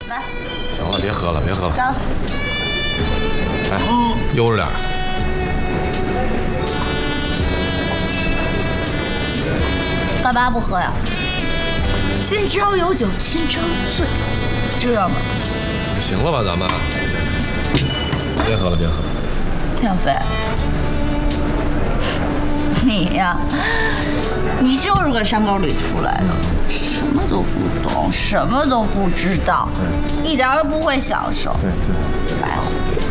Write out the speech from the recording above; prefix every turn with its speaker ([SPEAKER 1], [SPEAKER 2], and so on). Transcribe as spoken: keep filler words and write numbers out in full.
[SPEAKER 1] 来。
[SPEAKER 2] 行了，别喝了，别喝了。
[SPEAKER 1] 干了。
[SPEAKER 2] 来，悠着点。
[SPEAKER 1] 干嘛不喝呀？今朝有酒今朝醉，知道吗？
[SPEAKER 2] 行了吧，咱们。行行，别喝了，别喝了。
[SPEAKER 1] 梁飞，你呀，你就是个山沟里出来的，什么都不懂，什么都不知道，一点儿都不会享受。
[SPEAKER 2] 对对，
[SPEAKER 1] 白活。